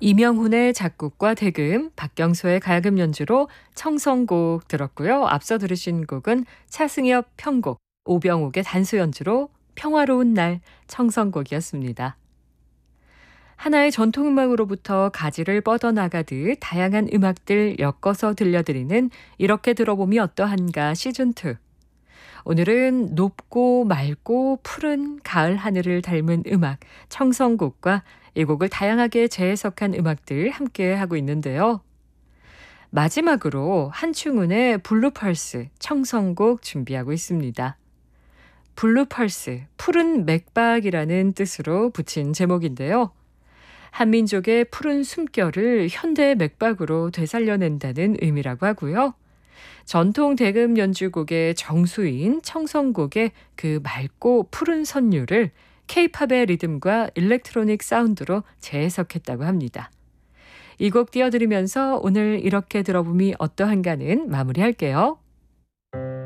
이명훈의 작곡과 대금, 박경소의 가야금 연주로 청성곡 들었고요. 앞서 들으신 곡은 차승엽 편곡, 오병옥의 단수 연주로 평화로운 날 청성곡이었습니다. 하나의 전통음악으로부터 가지를 뻗어나가듯 다양한 음악들 엮어서 들려드리는 이렇게 들어보면 어떠한가 시즌2. 오늘은 높고 맑고 푸른 가을 하늘을 닮은 음악 청성곡과 이 곡을 다양하게 재해석한 음악들 함께 하고 있는데요. 마지막으로 한충운의 블루펄스 청성곡 준비하고 있습니다. 블루펄스, 푸른 맥박이라는 뜻으로 붙인 제목인데요. 한민족의 푸른 숨결을 현대의 맥박으로 되살려낸다는 의미라고 하고요. 전통 대금 연주곡의 정수인 청성곡의 그 맑고 푸른 선율을 K-팝의 리듬과 일렉트로닉 사운드로 재해석했다고 합니다. 이 곡 띄워드리면서 오늘 이렇게 들어보니 어떠한가는 마무리할게요.